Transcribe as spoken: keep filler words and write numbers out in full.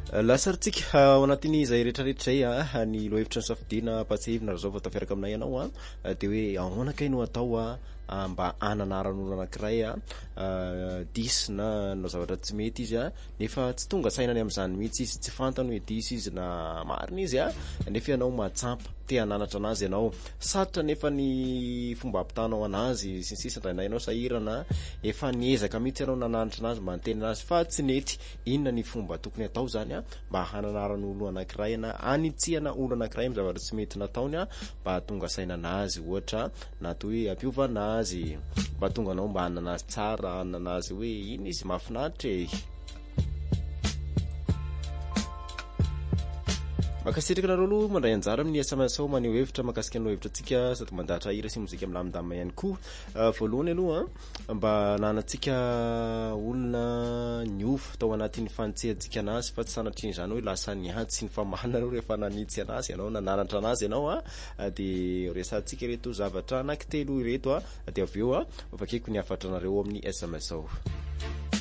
Lasaritsika ao anatin'ny izay rehetrarehetra izay a ny lohevitra ny safidina patsihivina raha zao vao tafiaraka aminay ianao a dia hoe ahoana kay no atao a mba hananaran'olo anankiray a diso na no zavatra tsy mety izy a nefa tsy tonga sainany amin'izany mihitsy izy tsy fantany hoe diso izy na marina izy a nefa ianao matsampa te hananatra anazy ianao sarotra nefa ny fomba ampitanao anazy sy ny sisa indray na ianao sahirana efa niezaka mihitsy ianao nananatra anazy mba niteny anazy fa tsy nety inona ny fomba tokony atao zany a mba hananaran'olo anankiray na anitsihana olo anankiray amin'ny zavatra tsy mety nataony a mba tonga saina anazy ohatra na toy hoe ampiovana azy mba tonga anao mba hanana azy tsara hanana azy hoe iny izy mahafinaritra e. Makasitraka nareo aloha mandray anjara amin'ny S M S ao maneho hevitra makasika ny hevitrantsika sady mandahatra hira sy mozika milamindamina ihany koa. Voalohany aloha mba nanantsika olona niova tao anatin'ny fantsihantsika anazy fa tsy sanatriny izany hoe lasa niady sy ny famahana nareo rehefa nanitsy anazy ianao nananatra anazy ianao a dia resantsika ireto zavatra anankitelo ireto a dia avy eo a vakeko ny afatra nareo amin'ny S M S ao.